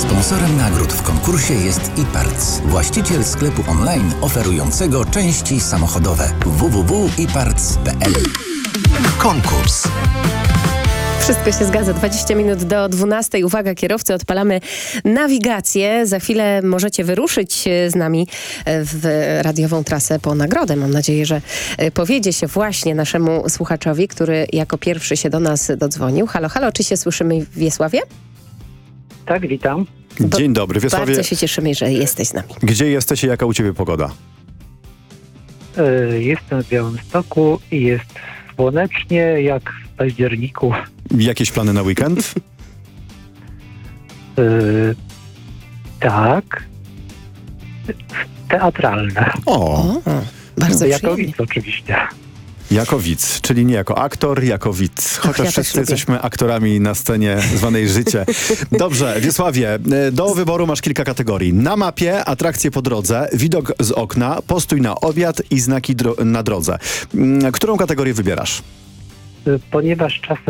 Sponsorem nagród w konkursie jest iParts, właściciel sklepu online oferującego części samochodowe www.iparts.pl. Konkurs. Wszystko się zgadza. 20 minut do 12. Uwaga, kierowcy, odpalamy nawigację. Za chwilę możecie wyruszyć z nami w radiową trasę po nagrodę. Mam nadzieję, że powiedzie się właśnie naszemu słuchaczowi, który jako pierwszy się do nas dodzwonił. Halo, halo, czy się słyszymy, Wiesławie? Tak, witam. Dzień dobry, Wiesławie. Bardzo się cieszymy, że jesteś z nami. Gdzie jesteś i jaka u ciebie pogoda? Jestem w Białymstoku i jest słonecznie jak w październiku. Jakieś plany na weekend? Tak. Teatralne. O, Bardzo Jako przyjemnie. widz oczywiście. jako widz, czyli nie jako aktor, jako widz. Chociaż ja też wszyscy lubię. jesteśmy aktorami na scenie zwanej życie. Dobrze, Wiesławie, do wyboru masz kilka kategorii. Na mapie, atrakcje po drodze, widok z okna, postój na obiad i znaki na drodze. Którą kategorię wybierasz? Ponieważ czasem